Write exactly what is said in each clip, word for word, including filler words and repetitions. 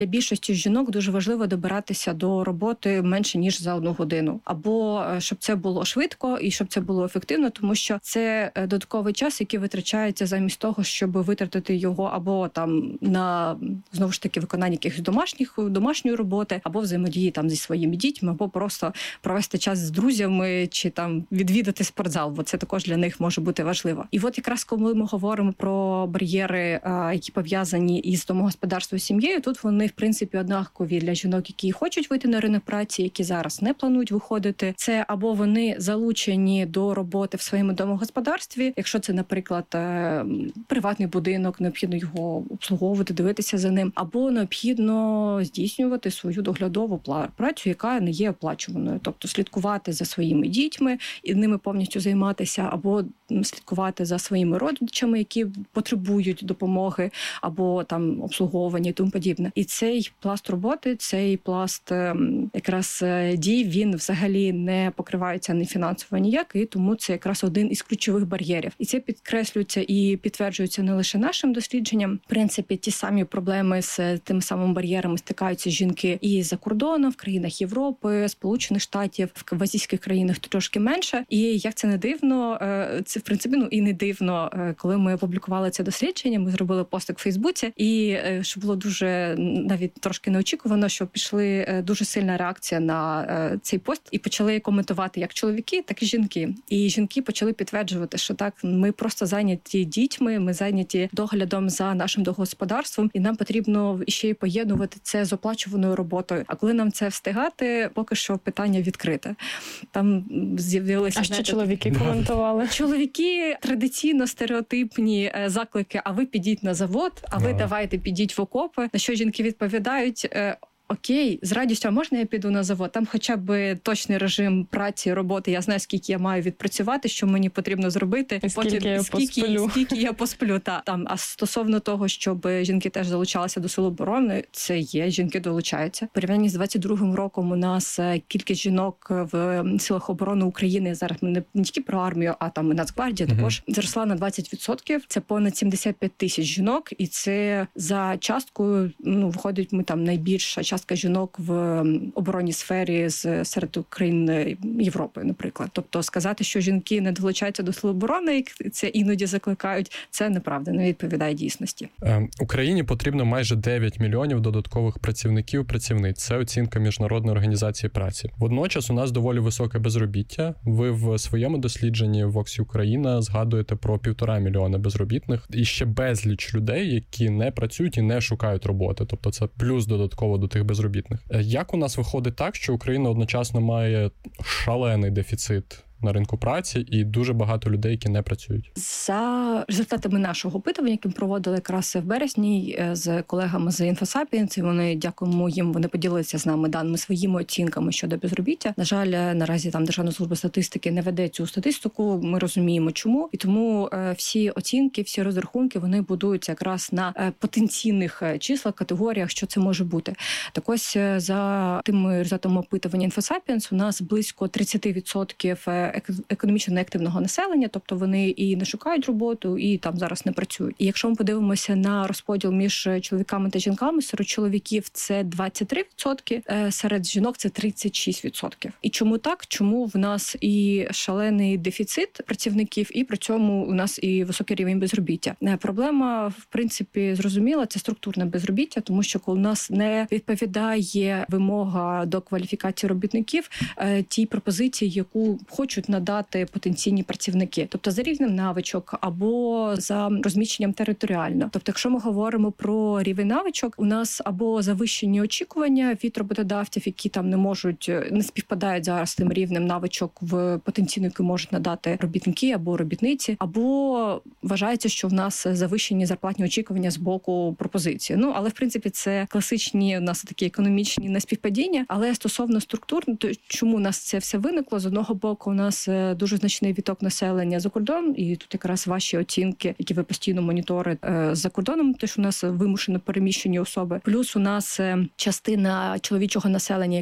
Для більшості жінок дуже важливо добиратися до роботи менше, ніж за одну годину. Або щоб це було швидко і щоб це було ефективно, тому що це додатковий час, який витрачається замість того, щоб витратити його або там на, знову ж таки, виконання якихось домашніх, домашньої роботи, або взаємодії там зі своїми дітьми, або просто провести час з друзями, чи там відвідати спортзал, бо це також для них може бути важливо. І от якраз коли ми говоримо про бар'єри, які пов'язані із домогосподарством і сім'єю, тут вони, в принципі, однакові для жінок, які хочуть вийти на ринок праці, які зараз не планують виходити. Це або вони залучені до роботи в своєму домогосподарстві, якщо це, наприклад, приватний будинок, необхідно його обслуговувати, дивитися за ним, або необхідно здійснювати свою доглядову працю, яка не є оплачуваною, тобто слідкувати за своїми дітьми і ними повністю займатися, або слідкувати за своїми родичами, які потребують допомоги, або там обслуговування і тому подібне. І цей пласт роботи, цей пласт якраз дій, він взагалі не покривається ні фінансово ніяк, і тому це якраз один із ключових бар'єрів. І це підкреслюється і підтверджується не лише нашим дослідженням. В принципі, ті самі проблеми з тими самими бар'єрами стикаються жінки і за кордоном, в країнах Європи, Сполучених Штатів, в азійських країнах трошки менше. І як це не дивно, це в принципі, ну і не дивно, коли ми опублікували це дослідження, ми зробили постик в Фейсбуці, і що було дуже навіть трошки неочікувано, що пішли дуже сильна реакція на цей пост і почали коментувати як чоловіки, так і жінки. І жінки почали підтверджувати, що так, ми просто зайняті дітьми, ми зайняті доглядом за нашим домогосподарством, і нам потрібно ще й поєднувати це з оплачуваною роботою. А коли нам це встигати, поки що питання відкрите. Там з'явилися... А що чоловіки коментували? Чоловіки традиційно стереотипні заклики: а ви підіть на завод, а ви давайте підіть в окопи. На що жінки відповідають: окей, з радістю, а можна я піду на завод? Там хоча б точний режим праці, роботи, я знаю, скільки я маю відпрацювати, що мені потрібно зробити. І скільки потім, я скільки, посплю. Скільки я посплю, та. Там, а стосовно того, щоб жінки теж залучалися до Сил оборони, це є, жінки долучаються. В порівнянні з двадцять другим роком у нас кількість жінок в Силах оборони України, зараз ми не, не тільки про армію, а там і Нацгвардія uh-huh. також, зросла на двадцять відсотків. Це понад сімдесят п'ять тисяч жінок, і це за часткою, ну, виходить, ми там найбільша частка жінок в оборонній сфері з серед країн Європи, наприклад. Тобто сказати, що жінки не долучаються до Сил оборони, як це іноді закликають, це неправда, не відповідає дійсності. Е, Україні потрібно майже дев'ять мільйонів додаткових працівників, працівниць. Це оцінка Міжнародної організації праці. Водночас у нас доволі високе безробіття. Ви в своєму дослідженні в Vox Україна згадуєте про півтора мільйона безробітних і ще безліч людей, які не працюють і не шукають роботи. Тобто це плюс додатково до тих безробітних. Як у нас виходить так, що Україна одночасно має шалений дефіцит на ринку праці і дуже багато людей, які не працюють? За результатами нашого опитування, яке ми проводили якраз в березні з колегами з InfoSapiens, і вони, дякуємо їм, вони поділилися з нами даними своїми оцінками щодо безробіття. На жаль, наразі там Державна служба статистики не веде цю статистику, ми розуміємо чому. І тому всі оцінки, всі розрахунки, вони будуються якраз на потенційних числах, категоріях, що це може бути. Так ось, за тими результатами опитування InfoSapiens, у нас близько тридцять відсотків економічно неактивного населення, тобто вони і не шукають роботу, і там зараз не працюють. І якщо ми подивимося на розподіл між чоловіками та жінками, серед чоловіків це двадцять три відсотки, серед жінок це тридцять шість відсотків. І чому так? Чому в нас і шалений дефіцит працівників, і при цьому у нас і високий рівень безробіття? Проблема, в принципі, зрозуміла, це структурне безробіття, тому що коли у нас не відповідає вимога до кваліфікації робітників тій пропозиції, яку хочуть надати потенційні працівники, тобто за рівнем навичок або за розміщенням територіально. Тобто, якщо ми говоримо про рівень навичок, у нас або завищені очікування від роботодавців, які там не можуть, не співпадають зараз з тим рівнем навичок в потенційно, які можуть надати робітники або робітниці, або вважається, що в нас завищені зарплатні очікування з боку пропозиції. Ну, але в принципі це класичні у нас такі економічні неспівпадіння. Але стосовно структур, то чому у нас це все виникло? З одного боку, у нас дуже значний відток населення за кордон, і тут якраз ваші оцінки, які ви постійно моніторите за кордоном, теж у нас вимушено переміщені особи. Плюс у нас частина чоловічого населення, яка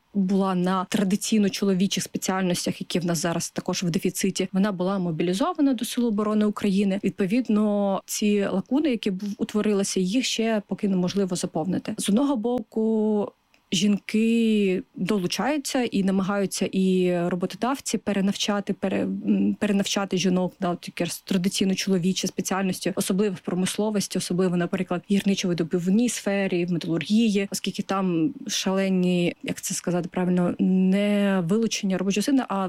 була на традиційно чоловічих спеціальностях, які в нас зараз також в дефіциті, вона була мобілізована до Сил оборони України. Відповідно, ці лакуни, які утворилися, їх ще поки неможливо заповнити. З одного боку, жінки долучаються і намагаються і роботодавці перенавчати, пере, перенавчати жінок на такі традиційно чоловічі спеціальності, особливо в промисловості, особливо, наприклад, в гірничо-видобувній сфері, в металургії, оскільки там шалені, як це сказати правильно, не вилучення робочої сили, а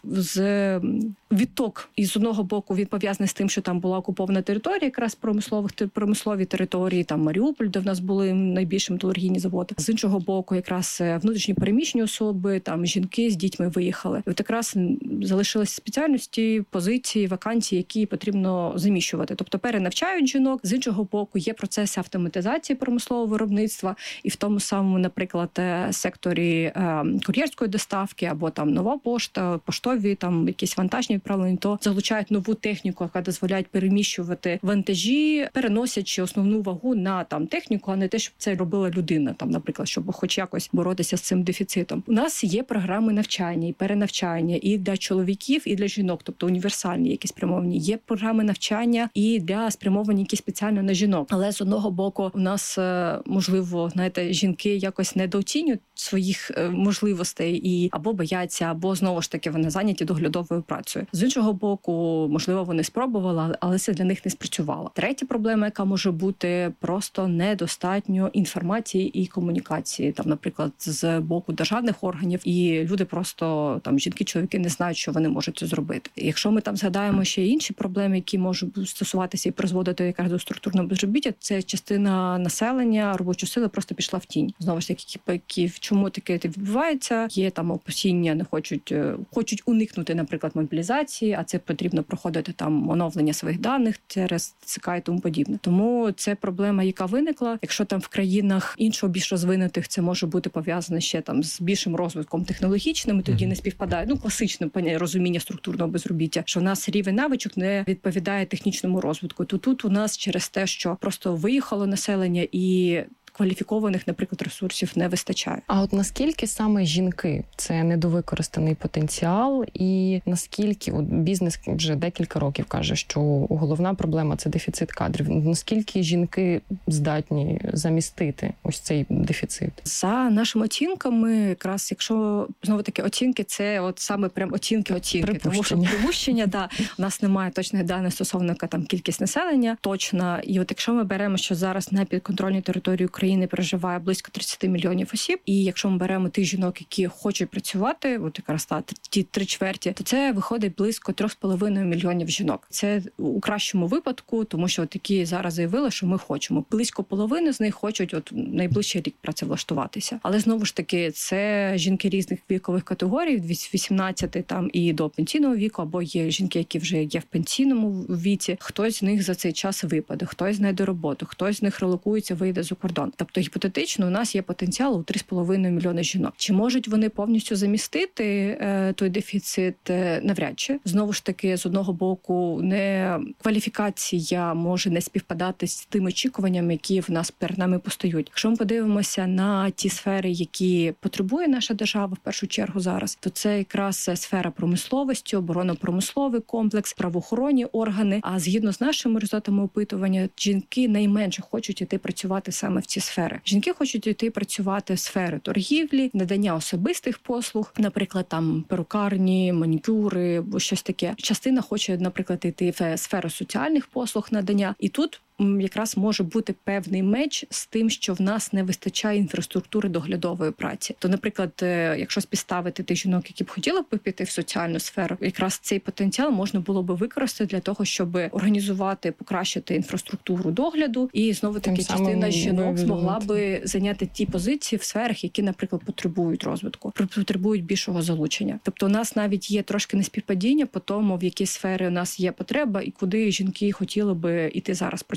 з відток. І з одного боку він пов'язаний з тим, що там була окупована територія, якраз промислових промислові території, там Маріуполь, де в нас були найбільші металургійні заводи. З іншого боку, якраз внутрішні переміщені особи, там жінки з дітьми виїхали. І от якраз залишилися спеціальності, позиції, вакансії, які потрібно заміщувати. Тобто перенавчають жінок. З іншого боку, є процеси автоматизації промислового виробництва, і в тому самому, наприклад, секторі кур'єрської доставки або там нова пошта, поштові, там якісь вантажні відправлення, то залучають нову техніку, яка дозволяє переміщувати вантажі, переносячи основну вагу на там техніку, а не те, щоб це робила людина, там, наприклад, щоб хоч якось боротися з цим дефіцитом. У нас є програми навчання і перенавчання і для чоловіків, і для жінок, тобто універсальні, які спрямовані. Є програми навчання і для спрямовані, які спеціально на жінок. Але з одного боку, у нас, можливо, знаєте, жінки якось недооцінюють своїх можливостей і або бояться, або знову ж таки вони зайняті доглядовою працею. З іншого боку, можливо, вони спробували, але це для них не спрацювало. Третя проблема, яка може бути, просто недостатньо інформації і комунікації, там, наприклад, з боку державних органів, і люди просто, там, жінки, чоловіки не знають, що вони можуть це зробити. Якщо ми там згадаємо ще інші проблеми, які можуть стосуватися і призводити якраз до структурного безробіття, це частина населення, робочої сили просто пішла в тінь. Знову ж таки, які, чому таке відбувається? Є там опасіння, не хочуть, хочуть уникнути, наприклад, мобілізації, а це потрібно проходити там оновлення своїх даних через ЦК і тому подібне. Тому це проблема, яка виникла. Якщо там в країнах іншого більш розвинутих це може бути пов'язане ще там з більшим розвитком технологічним, і тоді не співпадає. Ну, класичне розуміння структурного безробіття, що в нас рівень навичок не відповідає технічному розвитку. То тут у нас через те, що просто виїхало населення і кваліфікованих, наприклад, ресурсів не вистачає. А от наскільки саме жінки – це недовикористаний потенціал, і наскільки от бізнес вже декілька років каже, що головна проблема – це дефіцит кадрів. Наскільки жінки здатні замістити ось цей дефіцит? За нашими оцінками, якраз якщо, знову-таки, оцінки – це от саме прям оцінки-оцінки. Тому що припущення, да, у нас немає точних даних стосовно там кількість населення точна. І от якщо ми беремо, що зараз на підконтрольній території України України проживає близько тридцять мільйонів осіб, і якщо ми беремо тих жінок, які хочуть працювати, от якраз та ті три чверті, то це виходить близько три з половиною мільйонів жінок. Це у кращому випадку, тому що такі зараз заявили, що ми хочемо. Близько половини з них хочуть от найближчий рік працевлаштуватися. Але знову ж таки, це жінки різних вікових категорій, від вісімнадцяти там і до пенсійного віку, або є жінки, які вже є в пенсійному віці. Хтось з них за цей час випаде, хтось знайде роботу, хтось з них релокується, вийде за кордон. Тобто, гіпотетично, у нас є потенціал у три з половиною мільйони жінок. Чи можуть вони повністю замістити е, той дефіцит? Е, навряд чи. Знову ж таки, з одного боку, не кваліфікація може не співпадати з тими очікуваннями, які в нас перед нами постають. Якщо ми подивимося на ті сфери, які потребує наша держава в першу чергу зараз, то це якраз сфера промисловості, оборонно-промисловий комплекс, правоохоронні органи. А згідно з нашими результатами опитування, жінки найменше хочуть іти працювати саме в ці сфери. Жінки хочуть йти працювати в сфери торгівлі, надання особистих послуг, наприклад, там перукарні, манікюри, або щось таке. Частина хоче, наприклад, йти в сферу соціальних послуг надання. І тут якраз може бути певний меч з тим, що в нас не вистачає інфраструктури доглядової праці. То, наприклад, якщо співставити тих жінок, які б хотіли б піти в соціальну сферу, якраз цей потенціал можна було би використати для того, щоб організувати, покращити інфраструктуру догляду, і знову таки частина жінок змогла би зайняти ті позиції в сферах, які, наприклад, потребують розвитку, потребують більшого залучення. Тобто у нас навіть є трошки неспівпадіння по тому, в які сфери у нас є потреба і куди жінки хотіли би іти зараз працювати.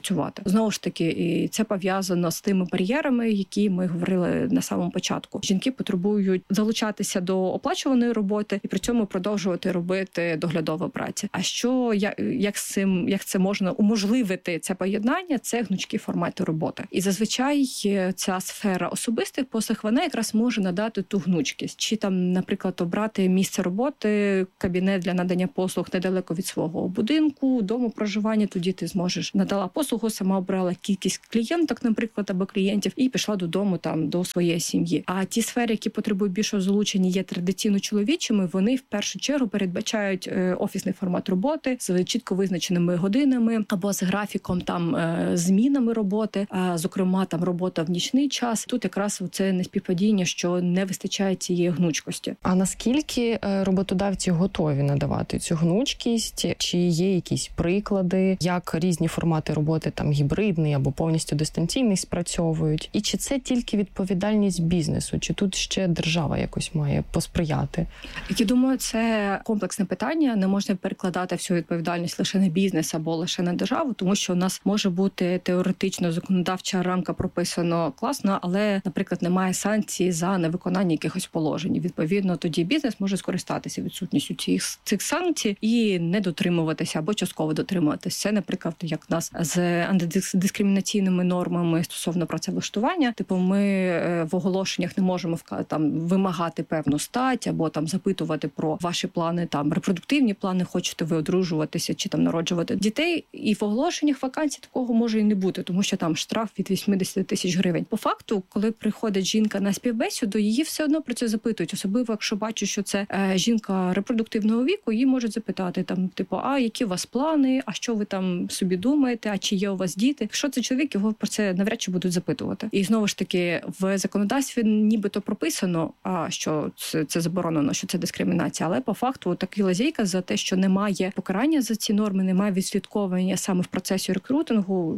працювати. Знову ж таки, і це пов'язано з тими бар'єрами, які ми говорили на самому початку. Жінки потребують залучатися до оплачуваної роботи і при цьому продовжувати робити доглядову працю. А що як, як з цим, як це можна уможливити це поєднання? Це гнучкі формати роботи. І зазвичай ця сфера особистих послуг, вона якраз може надати ту гнучкість. Чи там, наприклад, обрати місце роботи, кабінет для надання послуг недалеко від свого будинку, дому проживання, тоді ти зможеш надала послугу, сама обрала кількість клієнток, наприклад, або клієнтів, і пішла додому там до своєї сім'ї. А ті сфери, які потребують більшого залучення, є традиційно чоловічими, вони в першу чергу передбачають офісний формат роботи з чітко визначеними годинами або з графіком там змінами роботи, а зокрема там робота в нічний час. Тут якраз це неспівпадіння, що не вистачає цієї гнучкості. А наскільки роботодавці готові надавати цю гнучкість? Чи є якісь приклади, як різні формати роботи, там гібридний або повністю дистанційний, спрацьовують? І чи це тільки відповідальність бізнесу? Чи тут ще держава якось має посприяти? Я думаю, це комплексне питання. Не можна перекладати всю відповідальність лише на бізнес або лише на державу, тому що у нас може бути теоретично законодавча рамка прописано класно, але, наприклад, немає санкцій за невиконання якихось положень. Відповідно, тоді бізнес може скористатися відсутністю цих, цих санкцій і не дотримуватися або частково дотримуватися. Це, наприклад, як в нас з антидискримінаційними нормами стосовно працевлаштування. Типу, ми в оголошеннях не можемо там вимагати певну стать або там запитувати про ваші плани, там репродуктивні плани, хочете ви одружуватися чи там народжувати дітей. І в оголошеннях вакансій такого може і не бути, тому що там штраф від вісімдесят тисяч гривень. По факту, коли приходить жінка на співбесіду, її все одно про це запитують. Особливо, якщо бачу, що це е, жінка репродуктивного віку, її можуть запитати там, типу, а які у вас плани, а що ви там собі думаєте, а чи є у вас діти? Якщо це чоловік, його про це навряд чи будуть запитувати. І знову ж таки, в законодавстві нібито прописано, а що це, це заборонено, що це дискримінація, але по факту така лазейка за те, що немає покарання за ці норми, немає відслідковування саме в процесі рекрутингу,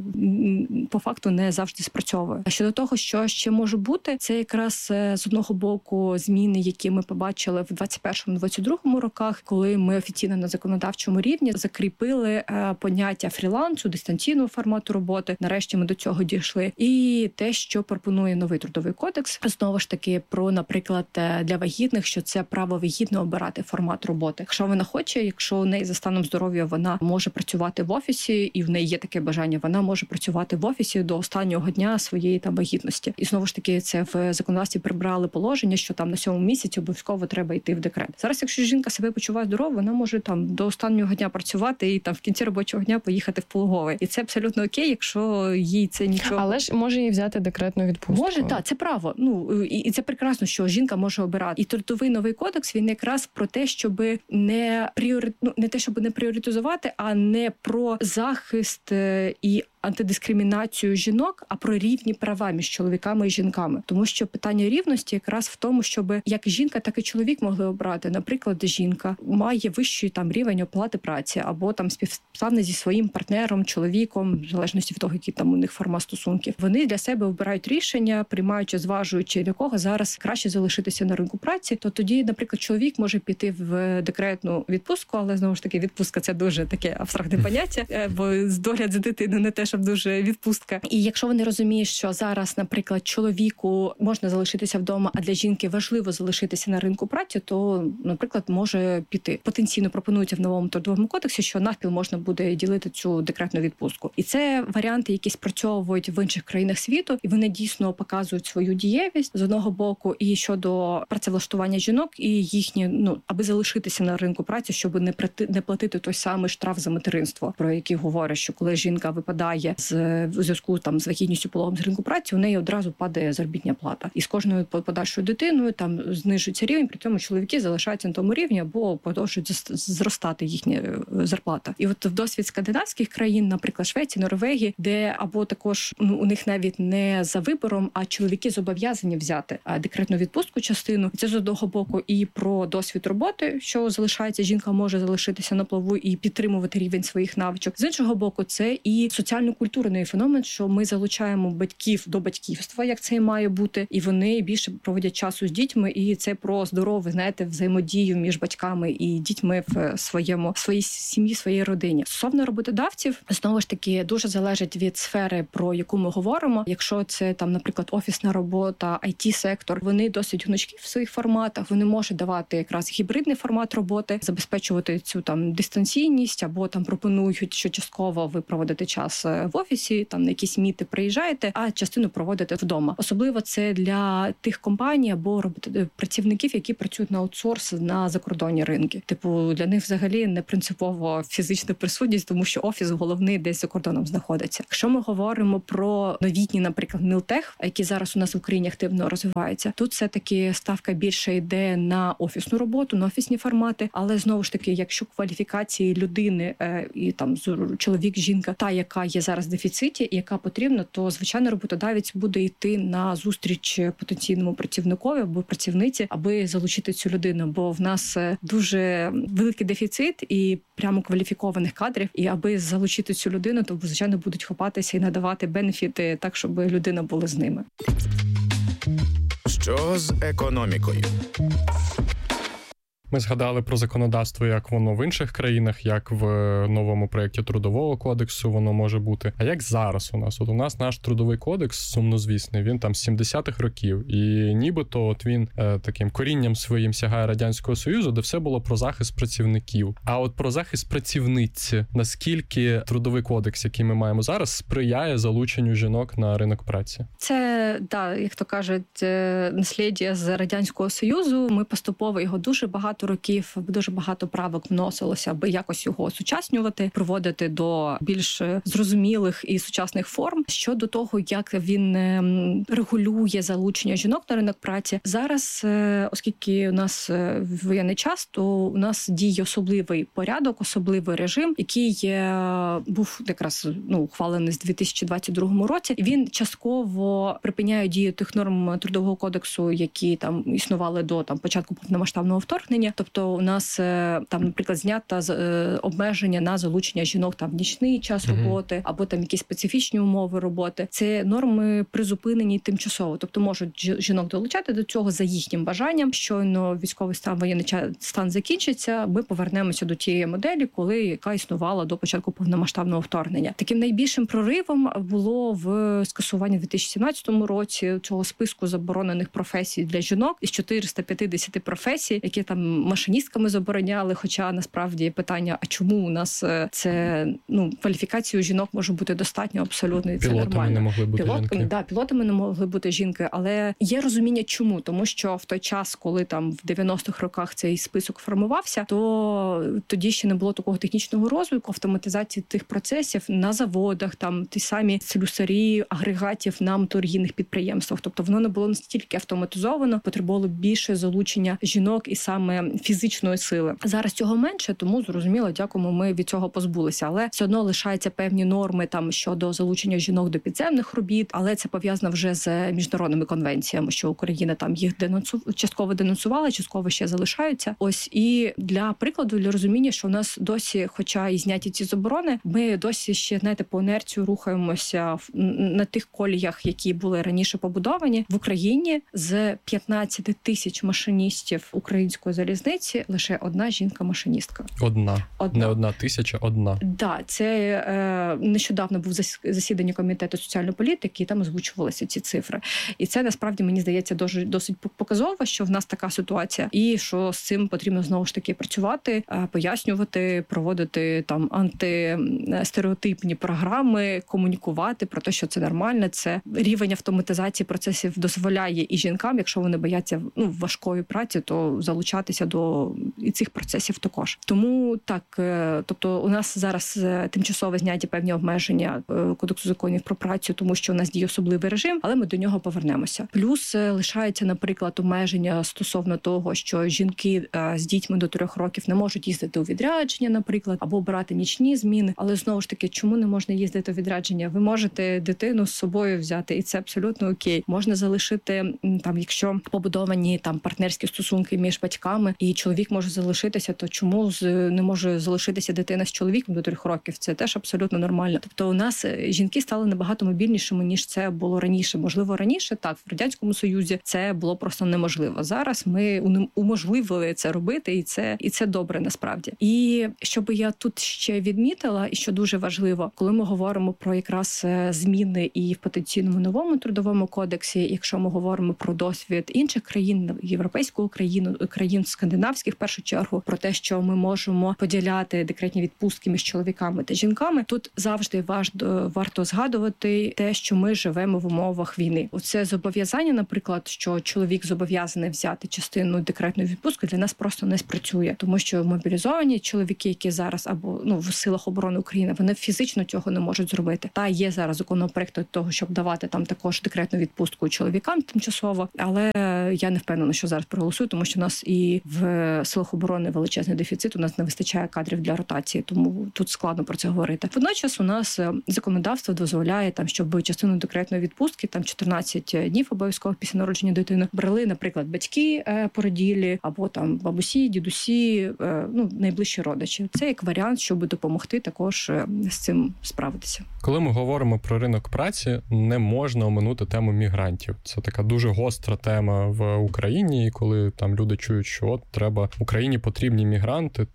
по факту не завжди спрацьовує. А щодо того, що ще може бути, це якраз з одного боку зміни, які ми побачили в двадцять першому - двадцять другому роках, коли ми офіційно на законодавчому рівні закріпили поняття фрілансу, дистанційного формату роботи. Нарешті ми до цього дійшли. І те, що пропонує новий трудовий кодекс, знову ж таки про, наприклад, для вагітних, що це право вагітно обирати формат роботи. Якщо вона хоче, якщо у неї за станом здоров'я вона може працювати в офісі, і в неї є таке бажання, вона може працювати в офісі до останнього дня своєї там вагітності. І знову ж таки, це в законодавстві прибрали положення, що там на сьомому місяці обов'язково треба йти в декрет. Зараз, якщо жінка себе почуває здорово, вона може там до останнього дня працювати і там в кінці робочого дня поїхати в пологовий. І це абсолютно окей, якщо їй це нічого. Але ж може їй взяти декретну відпустку. Може, так, це право. Ну і, і це прекрасно, що жінка може обирати. І трудовий новий кодекс, він якраз про те, щоб не пріори... ну, не те, щоб не пріоритизувати, а не про захист і антидискримінацію жінок, а про рівні права між чоловіками і жінками. Тому що питання рівності якраз в тому, щоб як жінка, так і чоловік могли обрати. Наприклад, жінка має вищий там рівень оплати праці або там співставний зі своїм партнером, чоловіком, в залежності від того, які там у них форма стосунків. Вони для себе обирають рішення, приймаючи, зважуючи, для кого зараз краще залишитися на ринку праці. То тоді, наприклад, чоловік може піти в декретну відпустку, але знову ж таки відпустка це дуже таке абстрактне поняття, бо догляд за дитиною не те, щоб дуже відпустка. І якщо вони розуміють, що зараз, наприклад, чоловіку можна залишитися вдома, а для жінки важливо залишитися на ринку праці, то, наприклад, може піти. Потенційно пропонується в новому трудовому кодексі, що навпіл можна буде ділити цю декретну відпустку. І це варіанти, які спрацьовують в інших країнах світу, і вони дійсно показують свою дієвість з одного боку і щодо працевлаштування жінок і їхні, ну, аби залишитися на ринку праці, щоб не прати, не платити той самий штраф за материнство, про який говорять, що коли жінка випадає з в зв'язку там з вагітністю, пологом з ринку праці, у неї одразу падає заробітня плата. І з кожною подальшою дитиною там знижується рівень, при цьому чоловіки залишаються на тому рівні або продовжують зростати їхня зарплата. І от в досвід скандинавських країн, наприклад, Швеції, Норвегії, де або також, ну, у них навіть не за вибором, а чоловіки зобов'язані взяти декретну відпустку частину. Це з одного боку і про досвід роботи, що залишається, жінка може залишитися на плаву і підтримувати рівень своїх навичок. З іншого боку, це і соціально соціально-культурний феномен, що ми залучаємо батьків до батьківства, як це і має бути, і вони більше проводять часу з дітьми, і це про здорову, знаєте, взаємодію між батьками і дітьми в своєму своїй сім'ї, своїй родині. Стосовно роботодавців, знову ж таки, дуже залежить від сфери, про яку ми говоримо. Якщо це там, наприклад, офісна робота, ай ті-сектор, вони досить гнучкі в своїх форматах, вони можуть давати якраз гібридний формат роботи, забезпечувати цю там дистанційність, або там пропонують, що частково ви проводите час в офісі, там на якісь міти приїжджаєте, а частину проводите вдома. Особливо це для тих компаній або працівників, які працюють на аутсорс на закордонні ринки. Типу, для них взагалі не принципово фізична присутність, тому що офіс головний десь за кордоном знаходиться. Якщо ми говоримо про новітні, наприклад, мілтех, які зараз у нас в Україні активно розвиваються, тут все-таки ставка більше йде на офісну роботу, на офісні формати, але знову ж таки, якщо кваліфікації людини е, і там чоловік, жінка, та, яка є зараз в дефіциті, яка потрібна, то звичайно роботодавець буде йти на зустріч потенційному працівникові або працівниці, аби залучити цю людину, бо в нас дуже великий дефіцит і прямо кваліфікованих кадрів, і аби залучити цю людину, то звичайно будуть хапатися і надавати бенефіти так, щоб людина була з ними. Що з економікою? Ми згадали про законодавство, як воно в інших країнах, як в новому проєкті Трудового кодексу воно може бути. А як зараз у нас? От у нас наш Трудовий кодекс, сумнозвісний, він там з сімдесятих років. І нібито от він е, таким корінням своїм сягає Радянського Союзу, де все було про захист працівників. А от про захист працівниць, наскільки Трудовий кодекс, який ми маємо зараз, сприяє залученню жінок на ринок праці? Це, да, як то кажуть, наслідя з Радянського Союзу. Ми поступово його дуже багато років, дуже багато правок вносилося, аби якось його осучаснювати, приводити до більш зрозумілих і сучасних форм. Щодо того, як він регулює залучення жінок на ринок праці, зараз, оскільки у нас воєнний час, то у нас діє особливий порядок, особливий режим, який був якраз ну, ухвалений з дві тисячі двадцять другому році. Він частково припиняє дію тих норм Трудового кодексу, які там існували до там початку повномасштабного вторгнення. Тобто у нас там, наприклад, знято обмеження на залучення жінок там в нічний час роботи, mm-hmm. або там якісь специфічні умови роботи. Це норми призупинені тимчасово. Тобто можуть жінок долучати до цього за їхнім бажанням. Щойно військовий стан, воєнний стан закінчиться, ми повернемося до тієї моделі, коли яка існувала до початку повномасштабного вторгнення. Таким найбільшим проривом було в скасуванні в дві тисячі сімнадцятому році цього списку заборонених професій для жінок із чотириста п'ятдесят професій, які там машиністками забороняли, хоча насправді питання, а чому у нас це, ну, кваліфікацію жінок може бути достатньо абсолютно, і це пілотами нормально. не могли бути Пілотками, жінки. Да, пілотами не могли бути жінки, але є розуміння чому, тому що в той час, коли там в дев'яностих роках цей список формувався, то тоді ще не було такого технічного розвитку, автоматизації тих процесів на заводах, там ті самі слюсарі, агрегатів на моторгійних підприємствах. Тобто воно не було настільки автоматизовано, потребувало більше залучення жінок і саме фізичної сили. Зараз цього менше, тому зрозуміло, дякуємо, ми від цього позбулися. Але все одно лишаються певні норми там щодо залучення жінок до підземних робіт, але це пов'язано вже з міжнародними конвенціями, що Україна там їх денонсу... частково денонсувала, частково ще залишаються. Ось і для прикладу, для розуміння, що у нас досі, хоча і зняті ці заборони, ми досі ще, знаєте, по інерцію рухаємося на тих коліях, які були раніше побудовані. В Україні з п'ятнадцять тисяч машиністів української залізниці лише одна жінка-машиністка. Одна. одна. Не одна тисяча, одна. Да, це е, нещодавно був засідання комітету соціальної політики, і там озвучувалися ці цифри. І це, насправді, мені здається, дуже, досить показово, що в нас така ситуація. І що з цим потрібно, знову ж таки, працювати, пояснювати, проводити там антистереотипні програми, комунікувати про те, що це нормально. Це рівень автоматизації процесів дозволяє і жінкам, якщо вони бояться ну, важкої праці, то залучатися до і цих процесів також. Тому так, тобто у нас зараз тимчасово зняті певні обмеження Кодексу законів про працю, тому що у нас діє особливий режим, але ми до нього повернемося. Плюс лишається, наприклад, обмеження стосовно того, що жінки з дітьми до трьох років не можуть їздити у відрядження, наприклад, або брати нічні зміни. Але знову ж таки, чому не можна їздити у відрядження? Ви можете дитину з собою взяти, і це абсолютно окей. Можна залишити там, якщо побудовані там партнерські стосунки між батьками, і чоловік може залишитися, то чому з не може залишитися дитина з чоловіком до трьох років? Це теж абсолютно нормально. Тобто у нас жінки стали набагато мобільнішими, ніж це було раніше. Можливо, раніше так в Радянському Союзі це було просто неможливо. Зараз ми уможливили це робити, і це і це добре насправді. І що би я тут ще відмітила, і що дуже важливо, коли ми говоримо про якраз зміни і в потенційному новому трудовому кодексі, якщо ми говоримо про досвід інших країн, європейського країну, країн скандинавських, в першу чергу, про те, що ми можемо поділяти декретні відпустки між чоловіками та жінками, тут завжди важливо, варто згадувати те, що ми живемо в умовах війни. Оце зобов'язання, наприклад, що чоловік зобов'язаний взяти частину декретної відпустки, для нас просто не спрацює, тому що мобілізовані чоловіки, які зараз або ну в силах оборони України, вони фізично цього не можуть зробити. Та є зараз законопроект того, щоб давати там також декретну відпустку чоловікам тимчасово, але я не впевнена, що зараз проголосую, тому що у нас і в силах оборони величезний дефіцит, у нас не вистачає кадрів для ротації, тому тут складно про це говорити. Водночас у нас законодавство дозволяє там, щоб частину декретної відпустки, там чотирнадцять днів обов'язково після народження дитини, брали, наприклад, батьки породілі або там бабусі, дідусі, ну найближчі родичі. Це як варіант, щоб допомогти також з цим справитися. Коли ми говоримо про ринок праці, не можна оминути тему мігрантів. Це така дуже гостра тема в Україні, і коли там люди чують, що от треба Україні потрібні мігранти,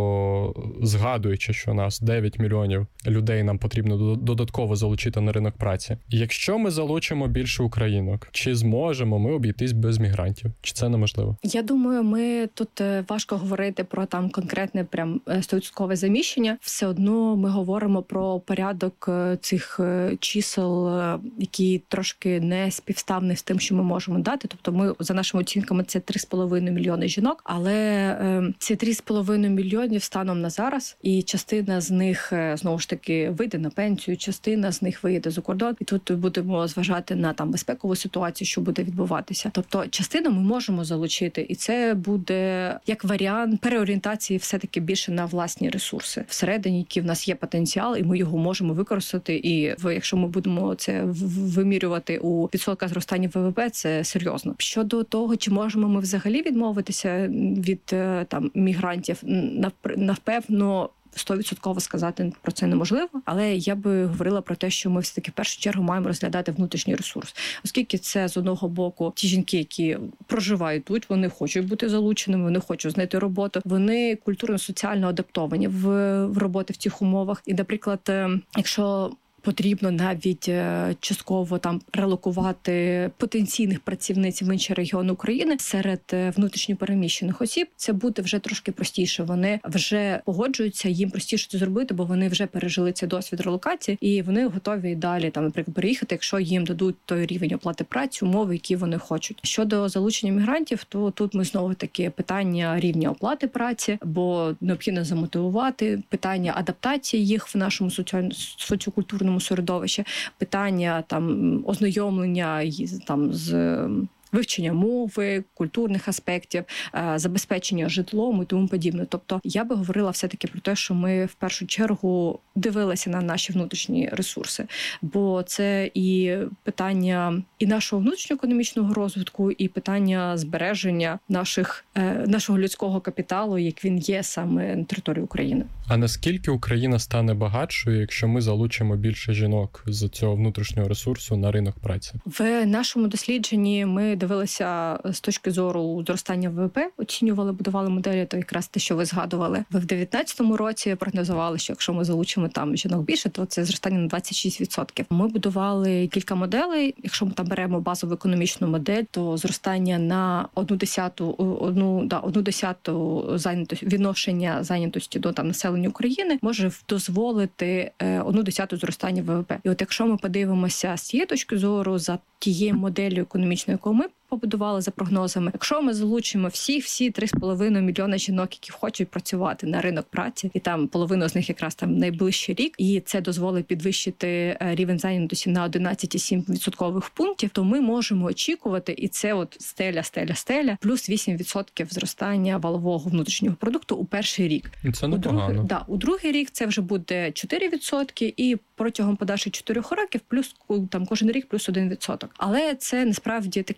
то згадуючи, що нас дев'ять мільйонів людей нам потрібно додатково залучити на ринок праці. Якщо ми залучимо більше українок, чи зможемо ми обійтись без мігрантів? Чи це неможливо? Я думаю, ми тут важко говорити про там конкретне прям сто відсотків заміщення. Все одно ми говоримо про порядок цих чисел, які трошки не співставні з тим, що ми можемо дати. Тобто ми, за нашими оцінками, це три з половиною мільйони жінок, але е, ці три з половиною мільйонів станом на зараз, і частина з них, знову ж таки, вийде на пенсію, частина з них виїде за кордон, і тут будемо зважати на там безпекову ситуацію, що буде відбуватися. Тобто частину ми можемо залучити, і це буде як варіант переорієнтації все-таки більше на власні ресурси. Всередині, які в нас є потенціал, і ми його можемо використати, і в, якщо ми будемо це вимірювати у відсотках зростання ВВП, це серйозно. Щодо того, чи можемо ми взагалі відмовитися від там мігрантів, напевно, сто відсотків сказати про це неможливо, але я би говорила про те, що ми все-таки в першу чергу маємо розглядати внутрішній ресурс. Оскільки це, з одного боку, ті жінки, які проживають тут, вони хочуть бути залученими, вони хочуть знайти роботу, вони культурно-соціально адаптовані в, в роботи в цих умовах. І, наприклад, якщо потрібно навіть частково там релокувати потенційних працівниць в інші регіони України серед внутрішньопереміщених осіб. Це буде вже трошки простіше. Вони вже погоджуються, їм простіше це зробити, бо вони вже пережили цей досвід релокації, і вони готові далі там, наприклад, переїхати, якщо їм дадуть той рівень оплати праці, умови, які вони хочуть. Щодо залучення мігрантів, то тут ми знову таки питання рівня оплати праці, бо необхідно замотивувати, питання адаптації їх в нашому соціокультурному середовищі, питання там ознайомлення там з вивчення мови, культурних аспектів, забезпечення житлом і тому подібне. Тобто я би говорила все-таки про те, що ми в першу чергу дивилися на наші внутрішні ресурси, бо це і питання і нашого внутрішньоекономічного розвитку, і питання збереження наших, нашого людського капіталу, як він є саме на території України. А наскільки Україна стане багатшою, якщо ми залучимо більше жінок з цього внутрішнього ресурсу на ринок праці? В нашому дослідженні ми дивилися з точки зору зростання ВВП, оцінювали, будували моделі, то якраз те, що ви згадували. В дев'ятнадцятому році прогнозували, що якщо ми залучимо там жінок більше, то це зростання на двадцять шість відсотків. Ми будували кілька моделей. Якщо ми там беремо базову економічну модель, то зростання на одну десяту, одну, да, одну десяту зайнятості, відношення зайнятості до там населення України може дозволити одну десяту зростання ВВП. І от якщо ми подивимося з цієї точки зору за тією моделлю економічною, яку ми побудували за прогнозами, якщо ми залучимо всіх, всі три з половиною мільйона жінок, які хочуть працювати на ринок праці, і там половину з них якраз там найближчий рік, і це дозволить підвищити рівень зайнятості на одинадцять цілих сім десятих відсоткових пунктів, то ми можемо очікувати, і це от стеля, стеля, стеля, плюс вісім відсотків зростання валового внутрішнього продукту у перший рік. Це непогано. У другий, да, у другий рік це вже буде чотири відсотки, і протягом подальших чотирьох років плюс там кожен рік плюс один відсоток. Але це насправді такий, знаєте,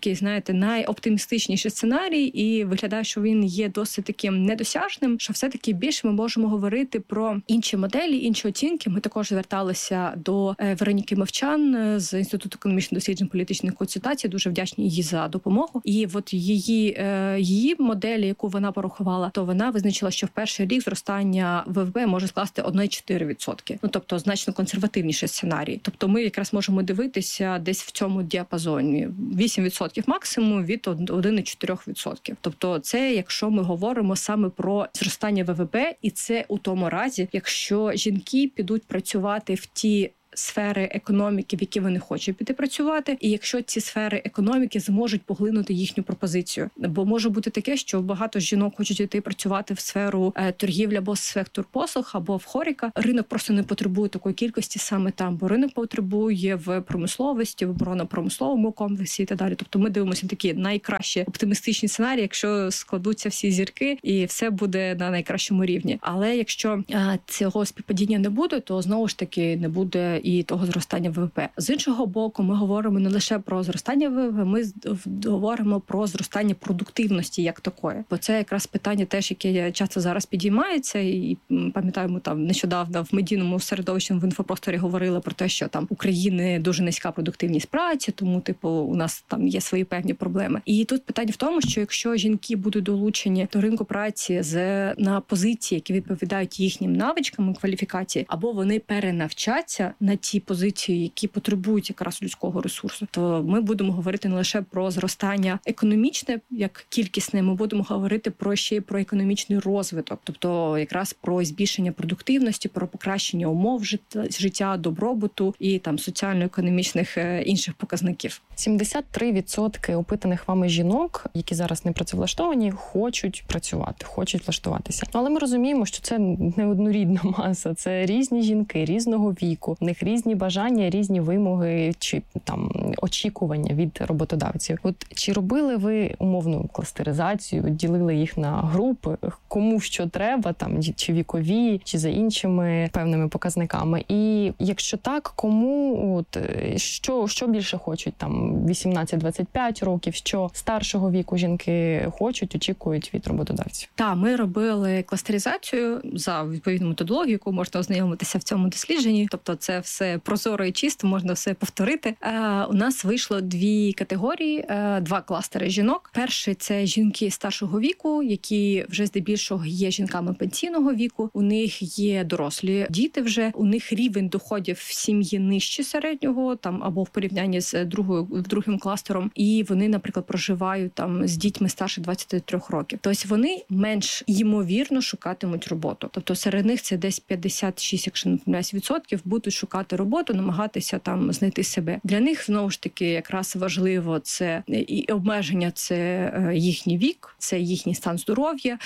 знаєте, найоптимістичніший сценарій, і виглядає, що він є досить таким недосяжним, що все-таки більше ми можемо говорити про інші моделі, інші оцінки. Ми також зверталися до Вероніки Мовчан з Інституту економічних досліджень політичних консультацій. Дуже вдячні їй за допомогу. І от її, її моделі, яку вона порахувала, то вона визначила, що в перший рік зростання ВВП може скласти один цілих чотири десятих відсотка. Ну, тобто значно консервативніший сценарій. Тобто ми якраз можемо дивитися десь в цьому діапазоні. вісім відсотків максимум від один цілих чотири десятих відсотка. Тобто це, якщо ми говоримо саме про зростання ВВП, і це у тому разі, якщо жінки підуть працювати в ті сфери економіки, в які вони хочуть піти працювати, і якщо ці сфери економіки зможуть поглинути їхню пропозицію. Бо може бути таке, що багато жінок хочуть йти працювати в сферу е, торгівлі або сектор послуг, або в хоріка. Ринок просто не потребує такої кількості саме там, бо ринок потребує в промисловості, в оборонно-промисловому комплексі і так далі. Тобто ми дивимося такі найкращі оптимістичні сценарії, якщо складуться всі зірки і все буде на найкращому рівні. Але якщо е, цього співпадіння не буде, то знову ж таки не буде і того зростання ВВП. З іншого боку, ми говоримо не лише про зростання ВВП, ми говоримо про зростання продуктивності як такої. Бо це якраз питання теж, яке часто зараз підіймається, і пам'ятаємо, там нещодавно в медійному середовищі в інфопросторі говорили про те, що там України дуже низька продуктивність праці, тому типу у нас там є свої певні проблеми. І тут питання в тому, що якщо жінки будуть долучені до ринку праці з на позиції, які відповідають їхнім навичкам, кваліфікації, або вони перенавчаться на ті позиції, які потребують якраз людського ресурсу, то ми будемо говорити не лише про зростання економічне, як кількісне, ми будемо говорити про ще й про економічний розвиток, тобто якраз про збільшення продуктивності, про покращення умов життя, добробуту і там соціально-економічних інших показників. сімдесят три відсотки опитаних вами жінок, які зараз не працевлаштовані, хочуть працювати, хочуть влаштуватися. Але ми розуміємо, що це не однорідна маса, це різні жінки, різного віку, в них різні бажання, різні вимоги чи там очікування від роботодавців. От чи робили ви умовну кластеризацію, ділили їх на групи, кому що треба, там чи вікові, чи за іншими певними показниками? І якщо так, кому от що, що більше хочуть там вісімнадцять-двадцять п'ять років, що старшого віку жінки хочуть, очікують від роботодавців? Так, ми робили кластеризацію за відповідну методологію, яку можна ознайомитися в цьому дослідженні. Тобто це все прозоро і чисто, можна все повторити. Е, у нас вийшло дві категорії, е, два кластери жінок. Перший – це жінки старшого віку, які вже здебільшого є жінками пенсійного віку. У них є дорослі діти вже, у них рівень доходів в сім'ї нижче середнього, там або в порівнянні з другою другим кластером. І вони, наприклад, проживають там з дітьми старше двадцяти трьох років. Тобто вони менш ймовірно шукатимуть роботу. Тобто серед них це десь п'ятдесят шість, якщо не помиляюсь, відсотків будуть шукати роботу, намагатися там знайти себе. Для них, знову ж таки, якраз важливо це і обмеження, це їхній вік, це їхній стан здоров'я,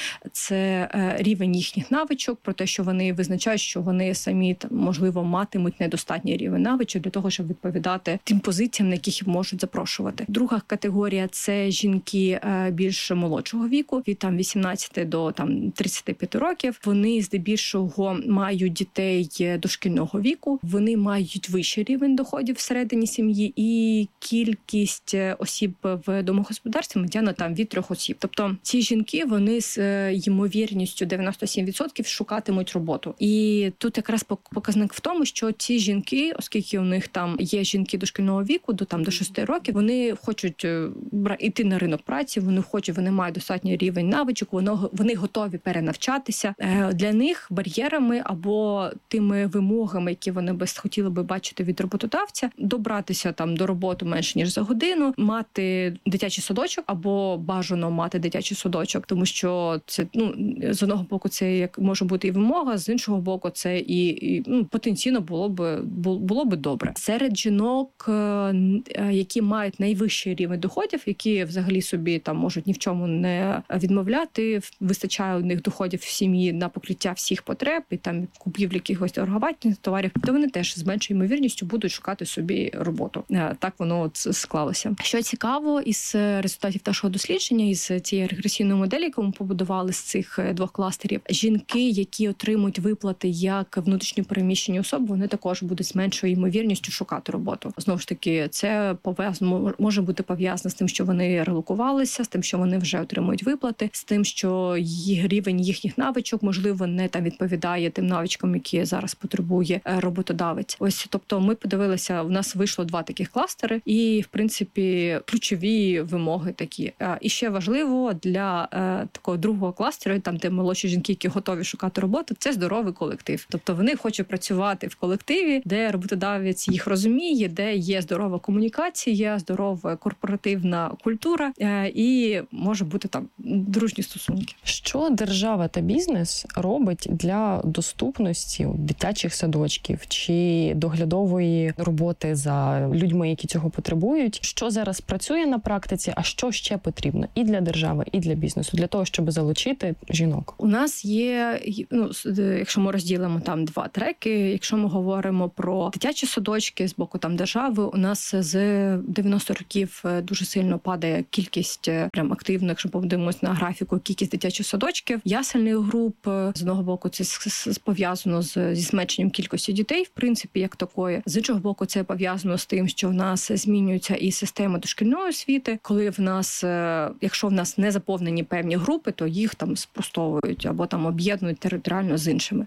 це рівень їхніх навичок, про те, що вони визначають, що вони самі, там, можливо, матимуть недостатній рівень навичок для того, щоб відповідати тим позиціям, на яких їх можуть запрошувати. Друга категорія – це жінки більш молодшого віку, від там вісімнадцяти до там тридцяти п'яти років. Вони здебільшого мають дітей дошкільного віку, вони мають вищий рівень доходів всередині сім'ї, і кількість осіб в домогосподарстві медіана там від трьох осіб. Тобто ці жінки, вони з ймовірністю дев'яносто сім відсотків шукатимуть роботу. І тут якраз показник в тому, що ці жінки, оскільки у них там є жінки дошкільного віку, до там до шести років, вони хочуть йти на ринок праці, вони хочуть, вони мають достатній рівень навичок, вони, вони готові перенавчатися. Для них бар'єрами або тими вимогами, які вони би хотіли би бачити від роботодавця, добратися там до роботи менше ніж за годину, мати дитячий садочок або бажано мати дитячий садочок, тому що це, ну, з одного боку це як може бути і вимога, з іншого боку це і, і ну, потенційно було би було би добре. Серед жінок, які мають найвищий рівень доходів, які взагалі собі там можуть ні в чому не відмовляти, вистачає у них доходів в сім'ї на покриття всіх потреб і там купівлі якихось торговельних товарів, то вони теж теж з меншою ймовірністю будуть шукати собі роботу. Так воно от склалося. Що цікаво, із результатів нашого дослідження, із цієї регресійної моделі, яку ми побудували з цих двох кластерів, жінки, які отримують виплати як внутрішньо переміщені особи, вони також будуть з меншою ймовірністю шукати роботу. Знову ж таки, це пов'язано, може бути пов'язано з тим, що вони релокувалися, з тим, що вони вже отримують виплати, з тим, що їх рівень їхніх навичок, можливо, не там відповідає тим навичкам, які зараз потребує роботодавець. Ось, тобто, ми подивилися, у нас вийшло два таких кластери, і в принципі ключові вимоги такі. І ще важливо для е, такого другого кластеру, там де молодші жінки, які готові шукати роботу, це здоровий колектив. Тобто вони хочуть працювати в колективі, де роботодавець їх розуміє, де є здорова комунікація, здорова корпоративна культура е, і може бути там дружні стосунки. Що держава та бізнес робить для доступності дитячих садочків чи доглядової роботи за людьми, які цього потребують? Що зараз працює на практиці, а що ще потрібно і для держави, і для бізнесу, для того, щоб залучити жінок? У нас є, ну, якщо ми розділимо там два треки, якщо ми говоримо про дитячі садочки з боку там держави, у нас з дев'яностих років дуже сильно падає кількість, прям активно, якщо подивимось на графіку, кількість дитячих садочків, ясельних груп. З одного боку, це пов'язано з, зі зменшенням кількості дітей, в принципі, як такої. З іншого боку, це пов'язано з тим, що в нас змінюється і система дошкільної освіти, коли в нас, якщо в нас не заповнені певні групи, то їх там спростовують або там об'єднують територіально з іншими.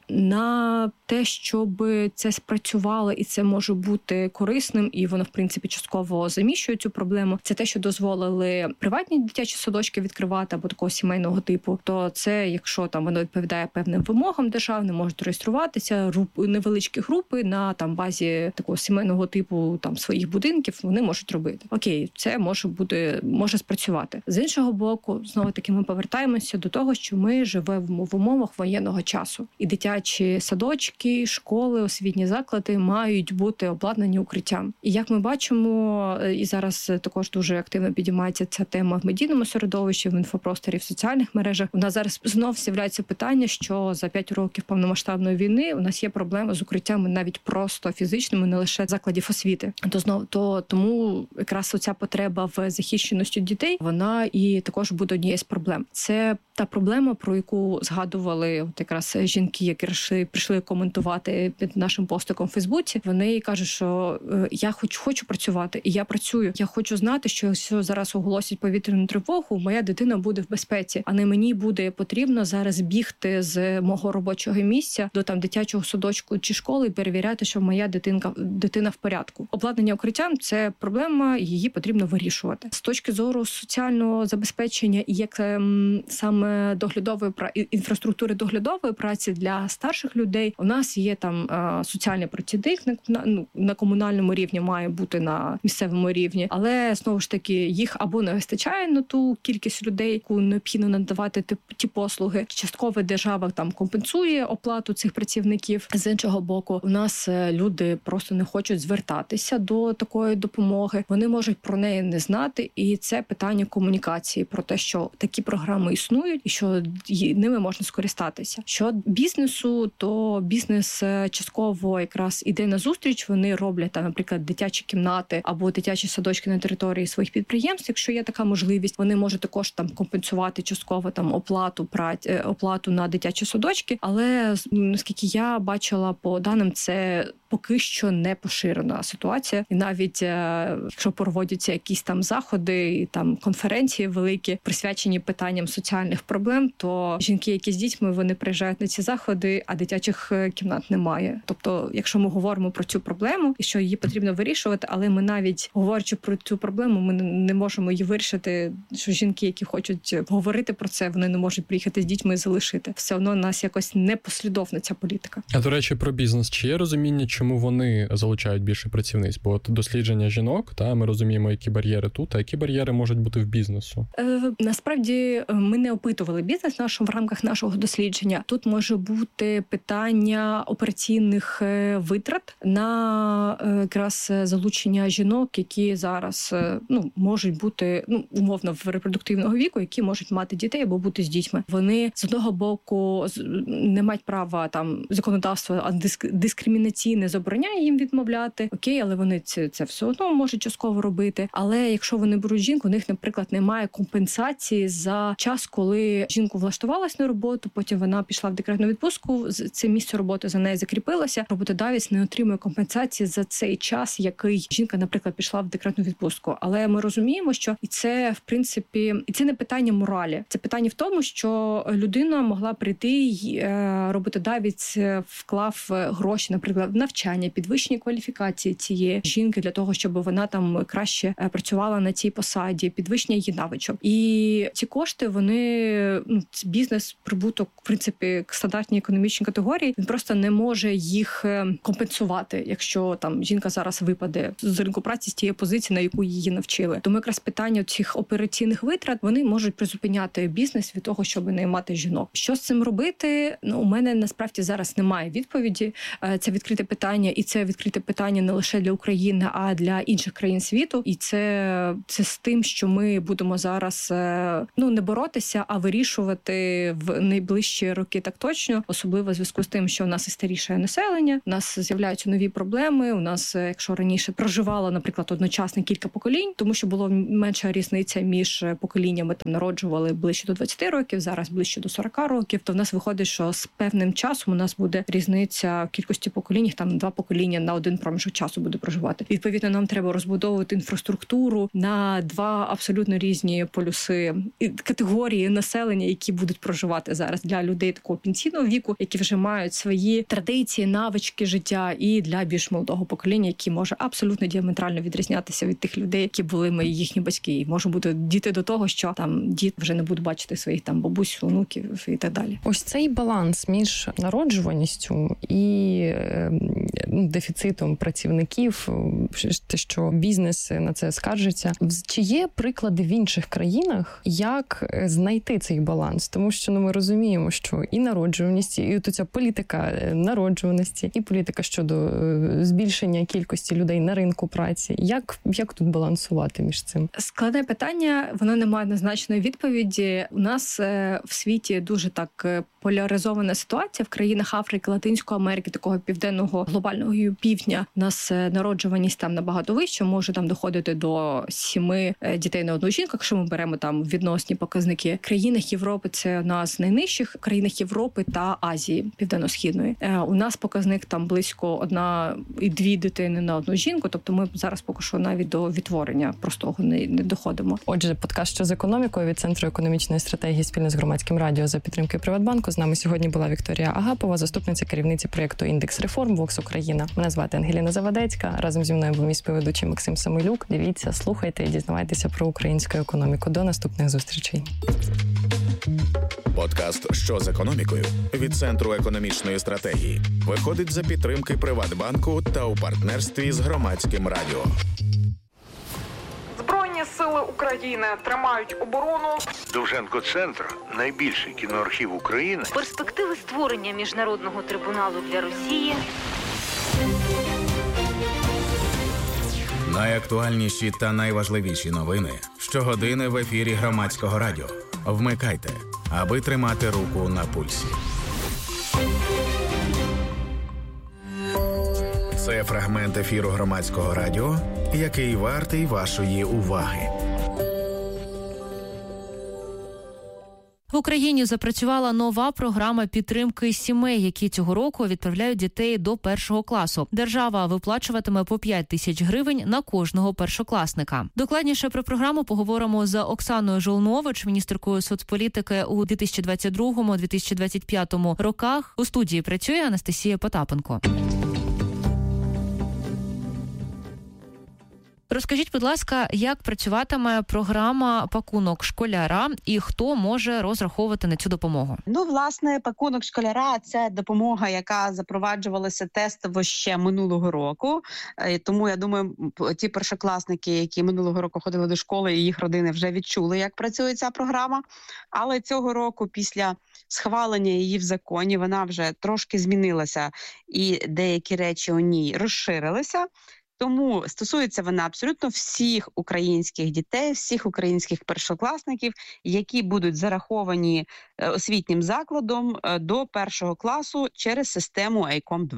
На те, щоб це спрацювало і це може бути корисним, і воно, в принципі, частково заміщує цю проблему, це те, що дозволили приватні дитячі садочки відкривати або такого сімейного типу, то це, якщо там воно відповідає певним вимогам державним, можуть реєструватися групи, невеличкі групи на там базі такого сімейного типу там своїх будинків, вони можуть робити. Окей, це може бути, може спрацювати. З іншого боку, знову таки ми повертаємося до того, що ми живемо в умовах воєнного часу. І дитячі садочки, школи, освітні заклади мають бути обладнані укриттям. І як ми бачимо, і зараз також дуже активно підіймається ця тема в медійному середовищі, в інфопросторі, в соціальних мережах. У нас зараз знов з'являється питання, що за п'ять років повномасштабної війни у нас є проблеми з укриттями навіть просто фізичними, не лише закладів освіти. То знов то тому якраз оця потреба в захищеності дітей, вона і також буде однією з проблем. Це та проблема, про яку згадували от якраз жінки, які прийшли, прийшли коментувати під нашим постиком в Фейсбуці. Вони кажуть, що я хоч хочу працювати, і я працюю. Я хочу знати, що якщо зараз оголосять повітряну тривогу, моя дитина буде в безпеці, а не мені буде потрібно зараз бігти з мого робочого місця до там дитячого садочку чи школи і перевіряти, що моя дитинка дитина в порядку. Обладнання укриттям – це проблема, її потрібно вирішувати. З точки зору соціального забезпечення і як ем, саме доглядової інфраструктури доглядової праці для старших людей, у нас є там е, соціальний працівник на, на, ну, на комунальному рівні, має бути на місцевому рівні, але знову ж таки їх або не вистачає на ту кількість людей, яку необхідно надавати ті, ті послуги. Частково держава там компенсує оплату цих працівників. З іншого боку, у нас люди просто не хочуть звертатися до такої допомоги. Вони можуть про неї не знати, і це питання комунікації про те, що такі програми існують і що ними можна скористатися. Що бізнесу, то бізнес частково якраз іде на зустріч. Вони роблять там, наприклад, дитячі кімнати або дитячі садочки на території своїх підприємств. Якщо є така можливість, вони можуть також там компенсувати частково там оплату праці, оплату на дитячі садочки. Але наскільки я бачила по даним, це поки що не поширена ситуація. І навіть якщо проводяться якісь там заходи і там конференції великі, присвячені питанням соціальних проблем, то жінки, які з дітьми, вони приїжджають на ці заходи, а дитячих кімнат немає. Тобто, якщо ми говоримо про цю проблему і що її потрібно вирішувати, але ми навіть говорячи про цю проблему, ми не можемо її вирішити, що жінки, які хочуть говорити про це, вони не можуть приїхати з дітьми і залишити. Все одно у нас якось непослідовна ця політика. А до речі, про бізнес. Чи є розуміння, чому вони залучають більше працівниць? Бо от дослідження жінок, та ми розуміємо, які бар'єри тут, а які бар'єри можуть бути в бізнесу? Е, насправді ми не опитували бізнес в нашому в рамках нашого дослідження. Тут може бути питання операційних витрат на якраз залучення жінок, які зараз ну можуть бути ну умовно в репродуктивного віку, які можуть мати дітей або бути з дітьми. Вони з одного боку не мають права там законодавство дискримінаційне забороняє їм відмовляти, окей, але вони це, це все одно можуть частково робити. Але якщо вони беруть жінку, у них, наприклад, немає компенсації за час, коли жінку влаштувалась на роботу, потім вона пішла в декретну відпустку, це місце роботи за нею закріпилося, роботодавець не отримує компенсації за цей час, який жінка, наприклад, пішла в декретну відпустку. Але ми розуміємо, що і це, в принципі, і це не питання моралі. Це питання в тому, що людина могла прийти, і роботодавець вклав гроші, наприклад, в навчання, підвищення кваліфікації цієї жінки для того, щоб вона там краще працювала на цій посаді, підвищення її навичок. І ці кошти, вони, ну, бізнес, прибуток, в принципі, стандартні економічні категорії, він просто не може їх компенсувати, якщо там жінка зараз випаде з ринку праці з тієї позиції, на яку її навчили. Тому якраз питання цих операційних витрат, вони можуть призупиняти бізнес від того, щоб наймати жінок. Що з цим робити? Ну, у мене насправді зараз немає відповіді. Це відкрите питання, і це відкрите питання не лише для України, а для інших країн світу. І це, це з тим, що ми будемо зараз, ну, не боротися, а вирішувати в найближчі роки так точно, особливо в зв'язку з тим, що у нас і старіше населення, у нас з'являються нові проблеми, у нас, якщо раніше проживало, наприклад, одночасно кілька поколінь, тому що було менша різниця між поколіннями, там народжували ближче до двадцяти років, зараз ближче до сорока років, то в нас виходить, що з певним часом у нас буде різниця в кількості поколінь, там два покоління на один проміжок часу буде проживати. Відповідно, нам треба розбудовувати інфраструктуру на два абсолютно різні полюси, категорії населення, які будуть проживати зараз для людей такого пенсійного віку, які вже мають свої традиції, навички життя, і для більш молодого покоління, які може абсолютно діаметрально відрізнятися від тих людей, які були ми їхні батьки. І може бути діти до того, що там діти вже не будуть бачити своїх там бабусь, онуків і так далі. Ось цей баланс між народжуваністю і е, дефіцитом працівників, те, що бізнес на це скаржиться. Чи є приклади в інших країнах, як знайти цей баланс? Тому що, ну, ми розуміємо, що і народжуваність, і от ця політика народжуваності, і політика щодо збільшення кількості людей на ринку праці. Як, як тут балансувати між цим? Складне питання, воно не має однозначної відповіді. У нас в світі дуже так поляризована ситуація. В країнах Африки, Латинської Америки, такого південного глобального півдня, у нас народжуваність там набагато вища, може там доходити до сіми дітей на одну жінку, якщо ми беремо там відносні показники. В країнах Європи це у нас найнижчих, в країнах Європи та Азії, Південно-Східної. У нас показник там близько одна і дві дитини на одну жінку, тобто ми зараз поки що навіть до відтворення простого не, не доходимо. Отже, подкаст «Що з економікою» від Центру економічної стратегії спільно з Громадським радіо за підтримки Приватбанку. З нами сьогодні була Вікторія Агапова, заступниця керівниці проєкту «Індекс реформ» Вокс Україна. Мене звати Ангеліна Завадецька. Разом зі мною був мій співведучий Максим Самилюк. Дивіться, слухайте і дізнавайтеся про українську економіку. До наступних зустрічей. Подкаст «Що з економікою» від Центру економічної стратегії виходить за підтримки Приватбанку та у партнерстві з Громадським радіо. Збройні сили України тримають оборону. Довженко-центр – найбільший кіноархів України. Перспективи створення міжнародного трибуналу для Росії. Найактуальніші та найважливіші новини щогодини в ефірі Громадського радіо. Вмикайте, аби тримати руку на пульсі. Це фрагмент ефіру Громадського радіо, який вартий вашої уваги. В Україні запрацювала нова програма підтримки сімей, які цього року відправляють дітей до першого класу. Держава виплачуватиме по п'ять тисяч гривень на кожного першокласника. Докладніше про програму поговоримо з Оксаною Жолнович, міністеркою соцполітики у дві тисячі двадцять другому - дві тисячі двадцять п'ятому роках. У студії працює Анастасія Потапенко. Розкажіть, будь ласка, як працюватиме програма «Пакунок школяра» і хто може розраховувати на цю допомогу? Ну, власне, «Пакунок школяра» – це допомога, яка запроваджувалася тестово ще минулого року. Тому, я думаю, ті першокласники, які минулого року ходили до школи, і їх родини вже відчули, як працює ця програма. Але цього року, після схвалення її в законі, вона вже трошки змінилася, і деякі речі у ній розширилися. Тому стосується вона абсолютно всіх українських дітей, всіх українських першокласників, які будуть зараховані освітнім закладом до першого класу через систему ай ком два.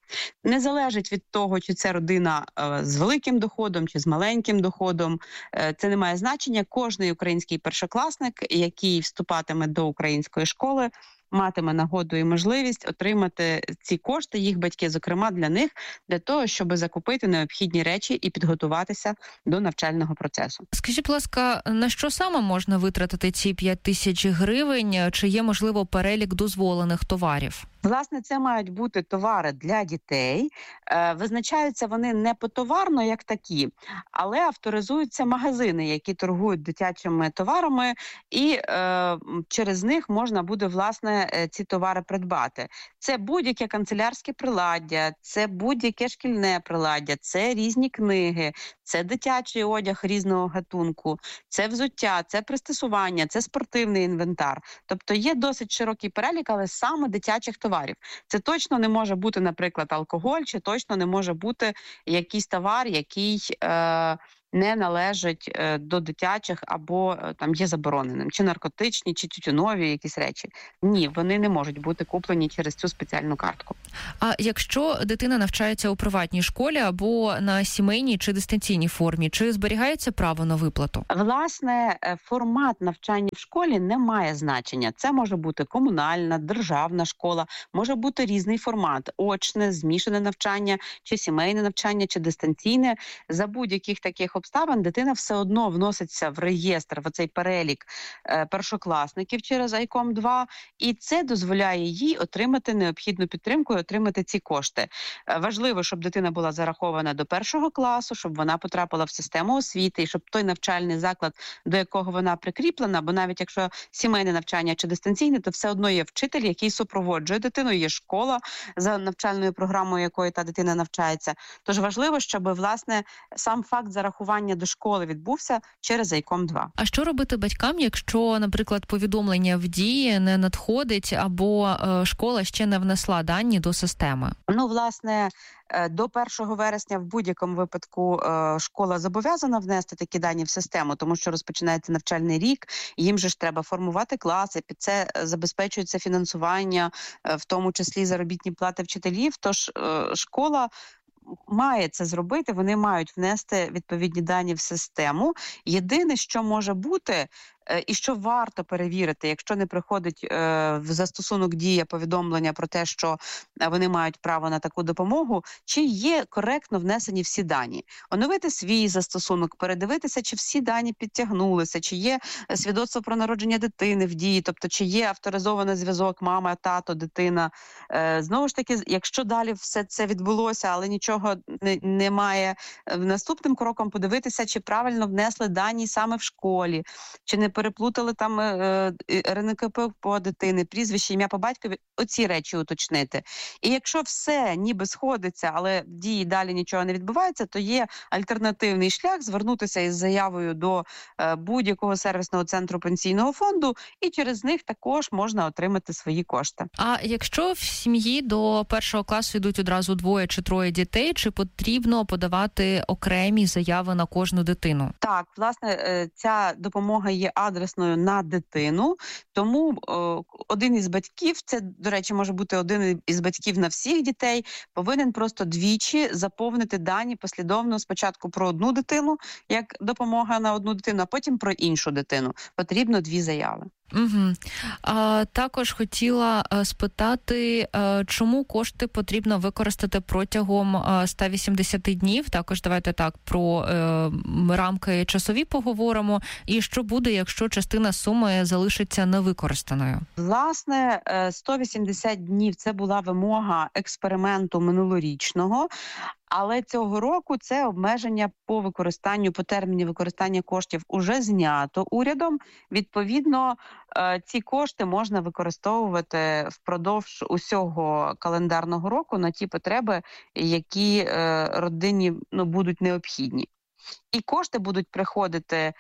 Не залежить від того, чи це родина е, з великим доходом, чи з маленьким доходом. Е, це не має значення. Кожний український першокласник, який вступатиме до української школи, матиме нагоду і можливість отримати ці кошти, їх батьки, зокрема, для них, для того, щоб закупити необхідні речі і підготуватися до навчального процесу. Скажіть, будь ласка, на що саме можна витратити ці п'ять тисяч гривень? Чи є, можливо, перелік дозволених товарів? Власне, це мають бути товари для дітей. Е, визначаються вони не потоварно, як такі, але авторизуються магазини, які торгують дитячими товарами, і е, через них можна буде, власне, ці товари придбати. Це будь-яке канцелярське приладдя, це будь-яке шкільне приладдя, це різні книги, це дитячий одяг різного гатунку, це взуття, це пристосування, це спортивний інвентар. Тобто є досить широкий перелік, але саме дитячих товарів. Це точно не може бути, наприклад, алкоголь, чи точно не може бути якийсь товар, який е, не належить е, до дитячих або е, там є забороненим, чи наркотичні, чи тютюнові якісь речі. Ні, вони не можуть бути куплені через цю спеціальну картку. А якщо дитина навчається у приватній школі або на сімейній чи дистанційній формі, чи зберігається право на виплату? Власне, формат навчання в школі не має значення. Це може бути комунальна, державна школа, може бути різний формат – очне, змішане навчання, чи сімейне навчання, чи дистанційне. За будь-яких таких обставин дитина все одно вноситься в реєстр, в цей перелік першокласників через ай ком два, і це дозволяє їй отримати необхідну підтримку і отримати ці кошти. Важливо, щоб дитина була зарахована до першого класу, щоб вона потрапила в систему освіти, і щоб той навчальний заклад, до якого вона прикріплена, бо навіть якщо сімейне навчання чи дистанційне, то все одно є вчитель, який супроводжує дитину, є школа, за навчальною програмою якої та дитина навчається. Тож важливо, щоб, власне, сам факт зарахування до школи відбувся через ай ком два. А що робити батькам, якщо, наприклад, повідомлення в дії не надходить або е, школа ще не внесла дані до системи? Ну, власне, до першого вересня в будь-якому випадку школа зобов'язана внести такі дані в систему, тому що розпочинається навчальний рік, їм же ж треба формувати класи, під це забезпечується фінансування, в тому числі заробітні плати вчителів, тож школа має це зробити, вони мають внести відповідні дані в систему. Єдине, що може бути, і що варто перевірити, якщо не приходить е, в застосунок Дія повідомлення про те, що вони мають право на таку допомогу, чи є коректно внесені всі дані. Оновити свій застосунок, передивитися, чи всі дані підтягнулися, чи є свідоцтво про народження дитини в Дії, тобто чи є авторизований зв'язок мама, тато, дитина. Е, знову ж таки, якщо далі все це відбулося, але нічого не, немає, наступним кроком подивитися, чи правильно внесли дані саме в школі, чи не переплутали там е, ер ен ка пе по дитини, прізвище, ім'я по батькові, оці речі уточнити. І якщо все ніби сходиться, але в Дії далі нічого не відбувається, то є альтернативний шлях звернутися із заявою до е, будь-якого сервісного центру пенсійного фонду, і через них також можна отримати свої кошти. А якщо в сім'ї до першого класу йдуть одразу двоє чи троє дітей, чи потрібно подавати окремі заяви на кожну дитину? Так, власне, е, ця допомога є адресною на дитину, тому о, один із батьків, це, до речі, може бути один із батьків на всіх дітей, повинен просто двічі заповнити дані послідовно спочатку про одну дитину, як допомога на одну дитину, а потім про іншу дитину. Потрібно дві заяви. Угу. А, також хотіла а, спитати, а, чому кошти потрібно використати протягом а, сто вісімдесят днів? Також давайте так про а, рамки часові поговоримо. І що буде, якщо частина суми залишиться невикористаною? Власне, сто вісімдесят днів – це була вимога експерименту минулорічного. Але цього року це обмеження по використанню, по терміні використання коштів уже знято урядом. Відповідно, ці кошти можна використовувати впродовж усього календарного року на ті потреби, які родині ну, будуть необхідні. І кошти будуть приходити,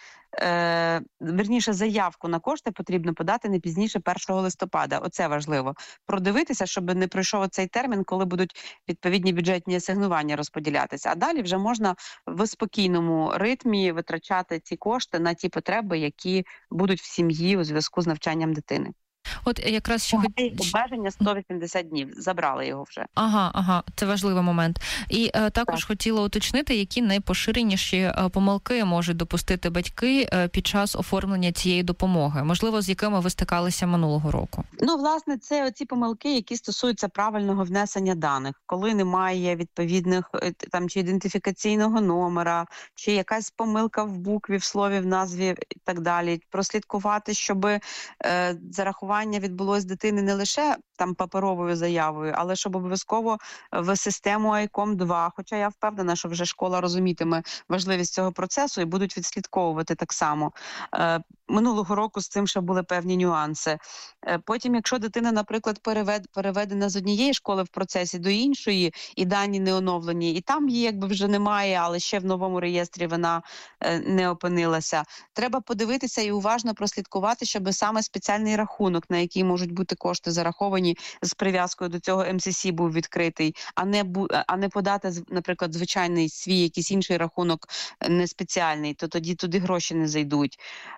е, верніше, заявку на кошти потрібно подати не пізніше першого листопада. Оце важливо. Продивитися, щоб не пройшов цей термін, коли будуть відповідні бюджетні асигнування розподілятися. А далі вже можна в спокійному ритмі витрачати ці кошти на ті потреби, які будуть в сім'ї у зв'язку з навчанням дитини. От якраз ще Має обмеження сто вісімдесят днів. Забрали його вже. Ага, ага, це важливий момент. І е, також так. хотіла уточнити, які найпоширеніші е, помилки можуть допустити батьки е, під час оформлення цієї допомоги. Можливо, з якими ви стикалися минулого року? Ну, власне, це оці помилки, які стосуються правильного внесення даних, коли немає відповідних там чи ідентифікаційного номера, чи якась помилка в букві, в слові, в назві і так далі. Прослідкувати, щоб е, зарахування відбулось дитини не лише там паперовою заявою, але щоб обов'язково в систему ай ком два, хоча я впевнена, що вже школа розумітиме важливість цього процесу і будуть відслідковувати так само. Е, минулого року з цим ще були певні нюанси. Е, потім, якщо дитина, наприклад, перевед, переведена з однієї школи в процесі до іншої, і дані не оновлені, і там її якби вже немає, але ще в новому реєстрі вона е, не опинилася. Треба подивитися і уважно прослідкувати, щоб саме спеціальний рахунок, на який можуть бути кошти зараховані з прив'язкою до цього ем ес сі був відкритий, а не, бу, а не подати, наприклад, звичайний свій якийсь інший рахунок не спеціальний, то тоді туди гроші не зайдуть.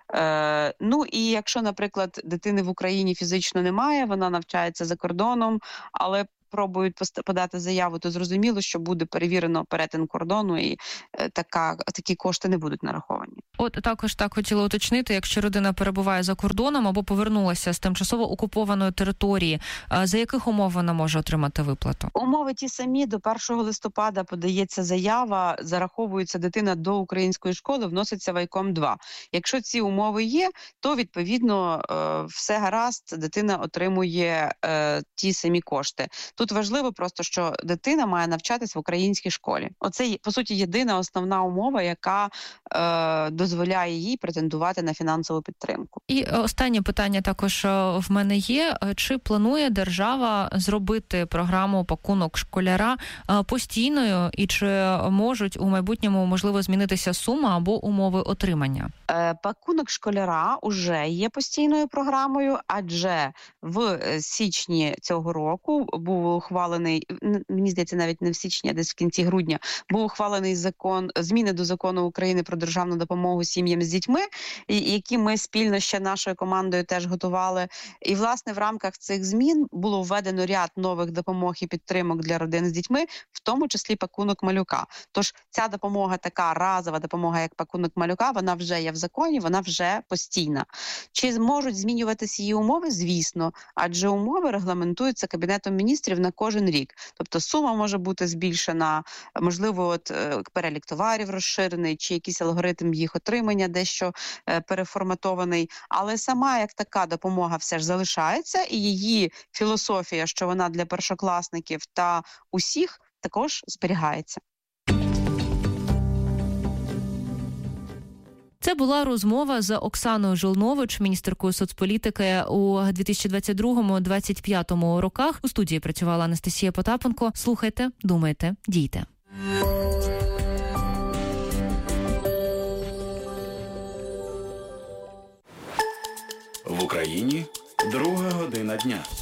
Е, ну і якщо, наприклад, дитини в Україні фізично немає, вона навчається за кордоном, але пробують подати заяву, то зрозуміло, що буде перевірено перетин кордону і е, така, такі кошти не будуть нараховані. От також так хотіла уточнити, якщо родина перебуває за кордоном або повернулася з тимчасово окупованої території, за яких умов вона може отримати виплату? Умови ті самі. До першого листопада подається заява, зараховується дитина до української школи, вноситься в ай ком два. Якщо ці умови є, то відповідно е, все гаразд, дитина отримує е, ті самі кошти. Тут важливо просто, що дитина має навчатись в українській школі. Оце, по суті, єдина основна умова, яка е, дозволяє їй претендувати на фінансову підтримку. І останнє питання також в мене є. Чи планує держава зробити програму «Пакунок школяра» постійною? І чи можуть у майбутньому, можливо, змінитися сума або умови отримання? Е, «Пакунок школяра» уже є постійною програмою, адже в січні цього року був ухвалений, мені здається, навіть не в січні, а десь в кінці грудня, був ухвалений закон, зміни до закону України про державну допомогу сім'ям з дітьми, які ми спільно ще нашою командою теж готували. І, власне, в рамках цих змін було введено ряд нових допомог і підтримок для родин з дітьми, в тому числі пакунок малюка. Тож ця допомога, така разова допомога, як пакунок малюка, вона вже є в законі, вона вже постійна. Чи зможуть змінюватися її умови? Звісно, адже умови регламентуються Кабінетом міністрів на кожен рік. Тобто сума може бути збільшена, можливо, от перелік товарів розширений, чи якийсь алгоритм їх отримання дещо е, переформатований. Але сама як така допомога все ж залишається, і її філософія, що вона для першокласників та усіх, також зберігається. Це була розмова з Оксаною Жолнович, міністеркою соцполітики у дві тисячі двадцять другому - двадцять п'ятому роках. У студії працювала Анастасія Потапенко. Слухайте, думайте, дійте. В Україні друга година дня.